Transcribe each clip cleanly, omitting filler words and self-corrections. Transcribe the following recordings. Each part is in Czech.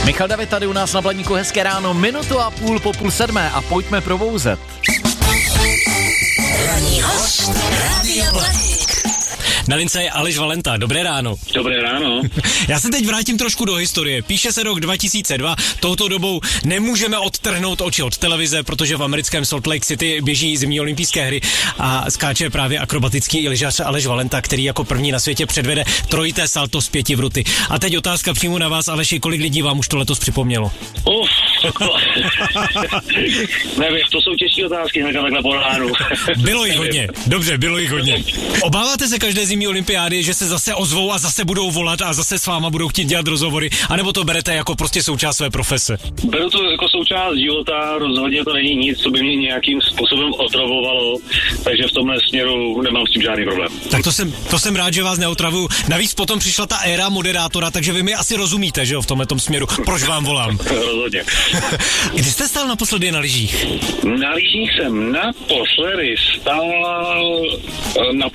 Michal David tady u nás na Blaníku, hezké ráno, 1:30 po 6:30 a pojďme probouzet. Ranní host Rádia Blaník. Na lince je Aleš Valenta. Dobré ráno. Dobré ráno. Já se teď vrátím trošku do historie. Píše se rok 2002. Touto dobou nemůžeme odtrhnout oči od televize, protože v americkém Salt Lake City běží zimní olympijské hry a skáče právě akrobatický lyžař Aleš Valenta, který jako první na světě předvede trojité salto z 5 vruty. A teď otázka přímo na vás, Aleši, kolik lidí vám už to letos připomnělo? Nevím, to jsou těžké otázky hned takhle po ránu. Bylo jich hodně. Dobře, bylo jich hodně. Obáváte se každé zimní olympiády, že se zase ozvou a zase budou volat a zase s váma budou chtít dělat rozhovory, anebo to berete jako prostě součást své profese? Beru to jako součást života, rozhodně to není nic, co by mě nějakým způsobem otravovalo, takže v tomhle směru nemám s tím žádný problém. Tak to jsem rád, že vás neotravuju. Navíc potom přišla ta éra moderátora, takže vy mi asi rozumíte, že jo, v tomhletom směru, proč vám volám. Rozhodně. Kdy jste stál naposledy na lyžích? Na lyžích jsem naposledy stál na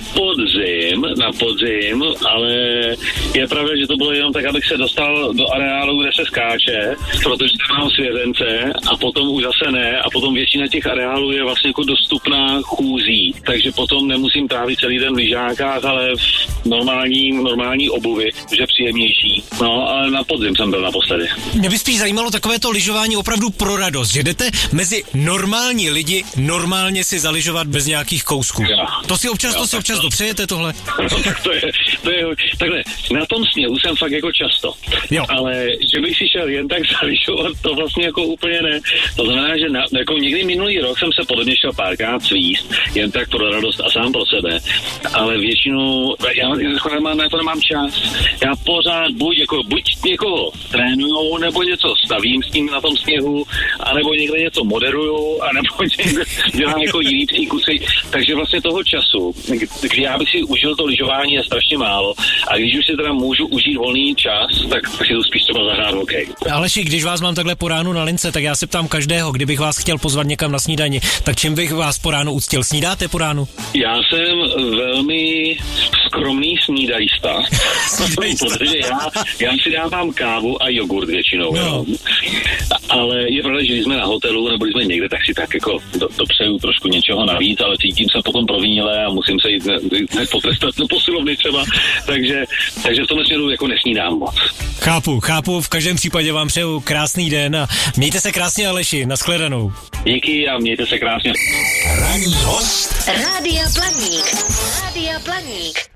podzim, ale je pravda, že to bylo jenom tak, abych se dostal do areálu, kde se skáče, protože tam mám svěřence a potom už zase ne a potom většina těch areálů je vlastně jako dostupná chůzí, takže potom nemusím trávit celý den v lyžákách, ale v normální obuvi, že příjemnější. No, ale na podzim jsem byl naposledy. Mě by spíš zajímalo takovéto lyžování opravdu pro radost, že jdete mezi normální lidi normálně si zalyžovat bez nějakých kousků. To si občas dopřejete tohle? To je takhle, na tom sněhu jsem fakt jako často, jo. Ale že bych si šel jen tak zalyžovat, to vlastně jako úplně ne. To znamená, že jako někdy minulý rok jsem se podobně šel párkrát svíst, jen tak pro radost a sám pro sebe, ale většinou, já na to nemám čas. Já pořád buď někoho trénujou, nebo něco stavím s tím na tom sněhu, anebo někde něco moderuju, anebo někde dělám jako jiný kusy. Takže vlastně toho času, kdy já bych si užil to lyžování, je strašně málo. A když už si teda můžu užít volný čas, tak si to spíš třeba zahrát hokej. Aleši, když vás mám takhle po ránu na lince, tak já se ptám každého, kdybych vás chtěl pozvat někam na snídani, tak čím bych vás po ránu uctil? Snídáte po ránu? Já jsem velmi skromný snídajista. Protože já si dávám kávu a jogurt většinou. No. Ale je pravda, že když jsme na hotelu nebo když jsme někde, tak si tak jako dopřeju trošku něčeho navíc, ale cítím se potom provinile a musím se jít potrestat do posilovny třeba. Takže v tomhle směru jako nesnídám moc. Chápu, v každém případě vám přeju krásný den a mějte se krásně, Aleši, nashledanou. Díky a mějte se krásně. Ranní host Rádia Blaník.